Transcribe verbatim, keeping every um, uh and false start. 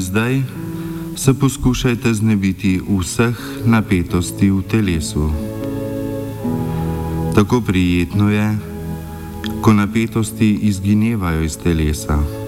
zdaj se poskušajte znebiti vseh napetosti v telesu. Tako prijetno je, ko napetosti izginevajo iz telesa.